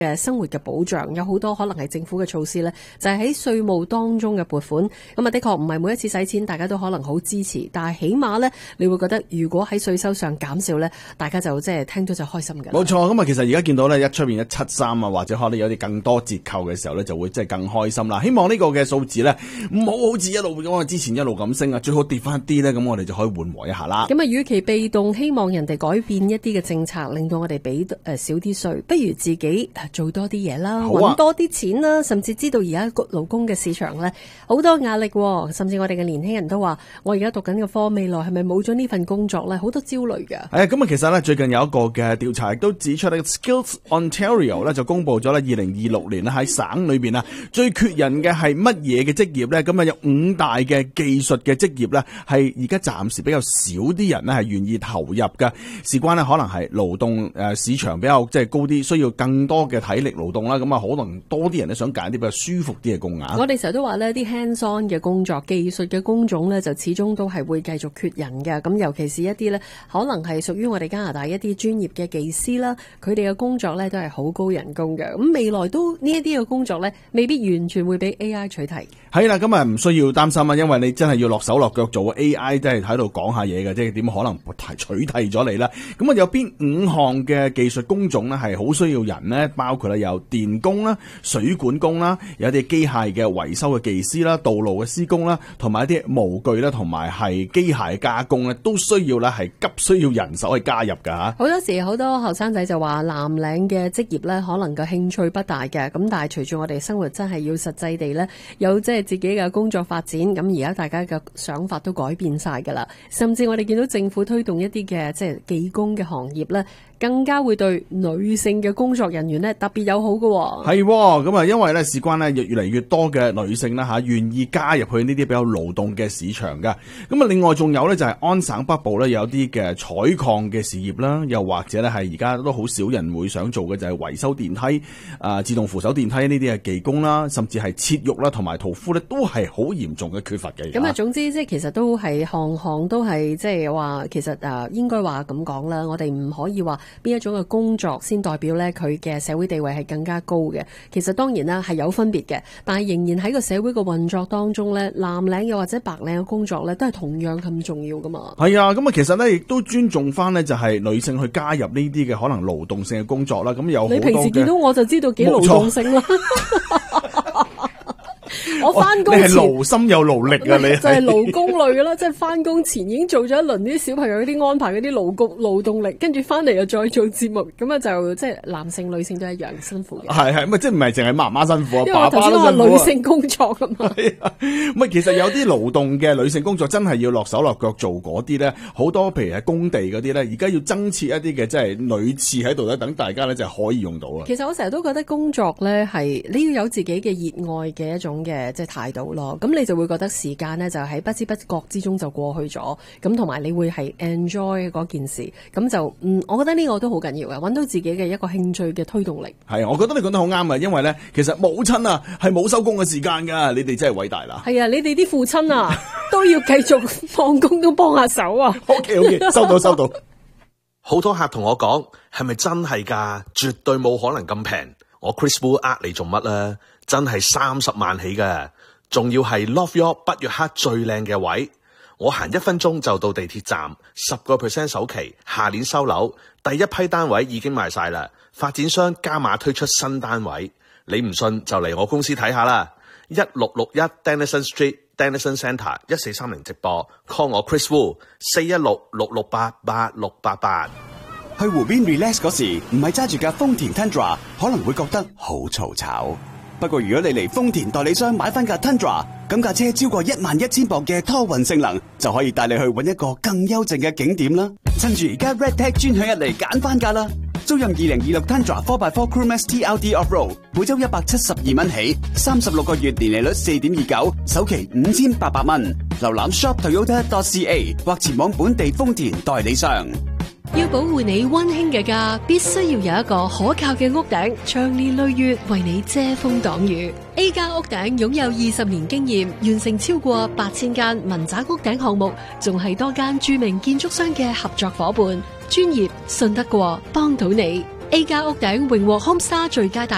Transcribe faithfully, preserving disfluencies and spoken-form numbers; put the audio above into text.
嘅生活嘅保障，有好多可能係政府嘅措施呢，就係喺稅務當中嘅撥款。咁啊，的確唔係每一次使錢大家都可能好支持，但係起碼呢，你會覺得如果喺稅收上減少呢，大家就即係聽到就開心嘅。 冇錯，咁啊，其實而家見到呢，一出面一七三啊，或者可能有啲更多折扣嘅時候呢，就會即係更開心啦。希望呢個嘅數字呢，唔好好似一路咁啊，之前一路咁升啊，最好跌翻啲呢，咁我哋就可以緩和一下啦。 咁啊，與其被動希望人哋改變一啲嘅政策，令到我哋俾誒少啲稅，不如自己做多啲嘢啦，揾、啊、多啲錢啦，甚至知道而家勞工嘅市場咧好多壓力，甚至我哋嘅年輕人都話：我而家讀緊嘅科，未來係咪冇咗呢份工作咧？好多焦慮㗎。係啊， 咁啊，其實咧最近有一個嘅調查亦都指出咧 ，Skills Ontario 咧就公布咗咧二零二六年咧喺省裏邊啊最缺人嘅係乜嘢嘅職業咧？咁啊有五大嘅技術嘅職業咧係而家暫時比較少啲人咧係願意投入嘅，事關咧可能係勞動誒市場比較即係高啲，需要更多嘅體力勞動啦，咁啊可能多啲人咧想揀啲比較舒服啲嘅工額。 我哋成日都話呢啲 hands-on 嘅工作、技術嘅工種呢，就始終都係會繼續缺人嘅。咁尤其是一啲呢，可能係屬於我哋加拿大一啲專業嘅技師啦，佢哋嘅工作呢都係好高人工嘅。咁未來都呢一啲嘅工作呢，未必完全會俾 A I 取替。 係啦，咁啊唔需要擔心啊，因為你真係要落手落腳做 A I， 都係喺度講下嘢嘅，即係點可能取替咗你啦？咁啊有邊五項嘅技術工種呢係好需要人呢？包括咧有電工啦、水管工啦，有啲機械嘅維修嘅技師啦、道路嘅施工啦，同埋一啲模具啦，同埋係機械加工咧，都需要咧係急需要人手去加入噶吓。 好多時好多後生仔就話藍領嘅職業咧，可能個興趣不大嘅，咁但係隨住我哋生活真係要實際地咧，有即係自己嘅工作發展，咁而家大家嘅想法都改變晒噶啦，甚至我哋見到政府推動一啲嘅即係技工嘅行業咧，更加會對女性嘅工作人員咧特別友好嘅。 係咁啊，因為咧事關咧越嚟越多嘅女性啦吓，願意加入去呢啲比較勞動嘅市場噶。咁啊，另外仲有咧就係安省北部咧有啲嘅採礦嘅事業啦，又或者咧係而家都好少人會想做嘅就係維修電梯、啊自動扶手電梯呢啲嘅技工啦，甚至係切肉啦同埋屠夫咧都係好嚴重嘅缺乏嘅。 咁啊，總之即係其實都係行行都係即係話，其實誒應該話咁講啦，我哋唔可以話邊一種嘅工作先代表咧佢嘅社會地位係更加高嘅。其實當然啦係有分別嘅，但係仍然喺個社會嘅運作當中咧，藍領又或者白領嘅工作咧都係同樣咁重要噶嘛。 係啊，咁啊其實咧亦都尊重翻咧就係女性去加入呢啲嘅可能勞動性嘅工作啦。咁有好多嘅， 你平時見到我就知道幾勞動性啦。我翻工前你係勞心又勞力啊！你就係勞工類噶啦，即係翻工前已經做咗一輪啲小朋友嗰啲安排嗰啲勞工勞動力，跟住翻嚟又再做節目，咁啊就即係男性女性都一樣辛苦嘅。係係， 咪即係唔係淨係媽媽辛苦啊？ 因為我頭先話女性工作噶嘛。係啊， 咪其實有啲勞動嘅女性工作真係要落手落腳做嗰啲咧，好多譬如係工地嗰啲咧，而家要增設一啲嘅即係女廁喺度咧，等大家咧就可以用到啊。 其實我成日都覺得工作咧係你要有自己嘅熱愛嘅一種嘅即係態度咯，咁你就會覺得時間呢就喺不知不覺之中就過去咗，咁同埋你會係 enjoy 嗰件事，咁就嗯，我覺得呢個都好緊要嘅，揾到自己嘅一個興趣嘅推動力。 係，我覺得你講得好啱啊，因為咧，其實母親啊係冇收工嘅時間噶，你哋真係偉大啦。 係啊，你哋啲父親啊都要繼續放工都幫下手啊。 OK OK， 收到收到。 好多客同我講，係咪真係噶？絕對冇可能咁平。我 Chris Wu 呃你做乜啦？真係三十萬起㗎，仲要係 Love York 北約克最靚嘅位，我行一分鐘就到地鐵站，十個 percent 首期，下年收樓，第一批單位已經賣晒啦，發展商加碼推出新單位，你唔信就嚟我公司睇下啦，一六六一 Denison Street。Denison Centre 一四三零直播 call 我 Chris Wu 四一六六六八八六八八。 去湖邊 relax 嗰時，唔係揸住架豐田 Tundra， 可能會覺得好嘈吵。不過如果你嚟豐田代理商買翻架 Tundra， 咁架車超過一萬一千磅嘅拖運性能，就可以帶你去搵一個更幽靜嘅景點啦。趁住而家 Red Tag 專享一嚟揀翻架啦！租用二零二六 Tundra four by four Crew Max T L D Off-Road， 每周一百七十二蚊起，三十六個月年利率四點二九，首期五千八百蚊。瀏覽 shop toyota dot c a 或前往本地豐田代理商。 要保護你溫馨嘅家，必須要有一個可靠嘅屋頂，長年累月為你遮風擋雨。A 加屋頂擁有二十年經驗，完成超過八千間民宅屋頂項目，仲係多間著名建築商嘅合作夥伴，專業信得過，幫到你。A 加屋頂榮獲 Homestar 最佳大